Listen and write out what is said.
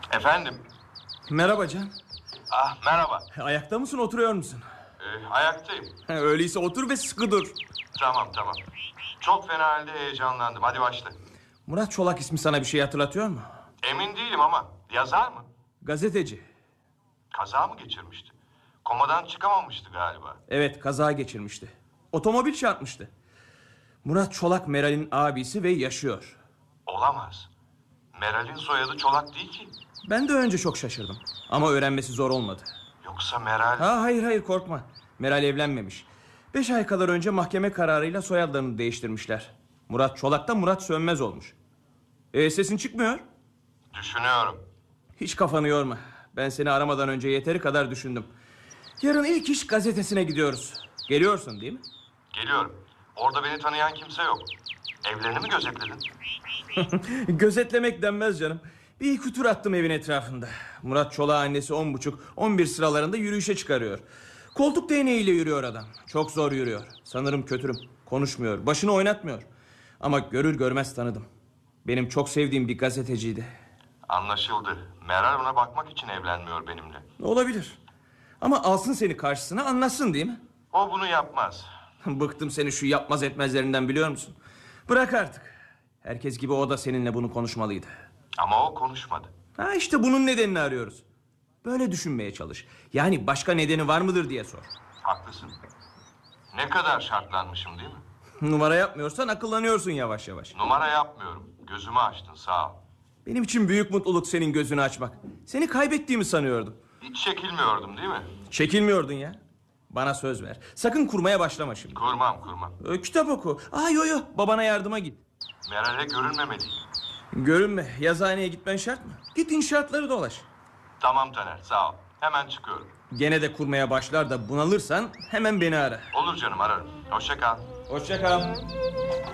Efendim? Merhaba Can. Merhaba. Ayakta mısın, oturuyor musun? Ayaktayım. Öyleyse otur ve sıkı dur. Tamam. Çok fena halde heyecanlandım. Hadi başla. Murat Çolak ismi sana bir şey hatırlatıyor mu? Emin değilim ama yazar mı? Gazeteci. Kaza mı geçirmişti? Komadan çıkamamıştı galiba. Evet, kaza geçirmişti. Otomobil çarpmıştı. Murat Çolak Meral'in abisi ve yaşıyor. Olamaz. Meral'in soyadı Çolak değil ki. Ben de önce çok şaşırdım. Ama öğrenmesi zor olmadı. Yoksa Meral... Hayır korkma. Meral evlenmemiş. 5 ay kadar önce mahkeme kararıyla soyadlarını değiştirmişler. Murat Çolak da Murat Sönmez olmuş. Sesin çıkmıyor. Düşünüyorum. Hiç kafanı yorma. Ben seni aramadan önce yeteri kadar düşündüm. Yarın ilk iş gazetesine gidiyoruz. Geliyorsun değil mi? Geliyorum. Orada beni tanıyan kimse yok. Evlerini mi gözetledin? Gözetlemek denmez canım. Bir iki tur attım evin etrafında. Murat Çolak'ın annesi 10.30-11 sıralarında yürüyüşe çıkarıyor. Koltuk değneğiyle yürüyor adam. Çok zor yürüyor. Sanırım kötürüm. Konuşmuyor, başını oynatmıyor. Ama görür görmez tanıdım. Benim çok sevdiğim bir gazeteciydi. Anlaşıldı. Meral ona bakmak için evlenmiyor benimle. Olabilir. Ama alsın seni karşısına, anlatsın değil mi? O bunu yapmaz. Bıktım seni şu yapmaz etmezlerinden, biliyor musun? Bırak artık. Herkes gibi o da seninle bunu konuşmalıydı. Ama o konuşmadı. İşte bunun nedenini arıyoruz. Böyle düşünmeye çalış. Yani başka nedeni var mıdır diye sor. Haklısın. Ne kadar şartlanmışım değil mi? Numara yapmıyorsan akıllanıyorsun yavaş yavaş. Numara yapmıyorum. Gözümü açtın, sağ ol. Benim için büyük mutluluk senin gözünü açmak. Seni kaybettiğimi sanıyordum. Hiç çekilmiyordum değil mi? Çekilmiyordun ya. Bana söz ver. Sakın kurmaya başlama şimdi. Kurmam. Kitap oku. Yo babana yardıma git. Meral'e görünmemeliyim. Görünme. Yazıhaneye gitmen şart mı? Git inşaatları dolaş. Tamam Taner, sağ ol. Hemen çıkıyorum. Gene de kurmaya başlar da bunalırsan hemen beni ara. Olur canım, ararım. Hoşça kal. Hoşça kal.